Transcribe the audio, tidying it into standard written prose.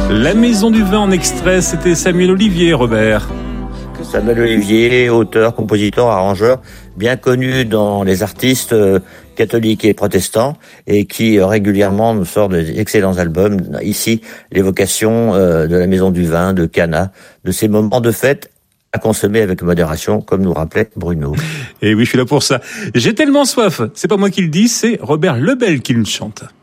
La Maison du Vin en extrait, c'était Samuel Olivier, Robert. Samuel Olivier, auteur, compositeur, arrangeur, bien connu dans les artistes catholiques et protestants et qui régulièrement nous sort d'excellents albums. Ici, l'évocation de la Maison du Vin, de Cana, de ces moments de fête à consommer avec modération, comme nous rappelait Bruno. Et oui, je suis là pour ça. J'ai tellement soif. C'est pas moi qui le dis, c'est Robert Lebel qui le chante.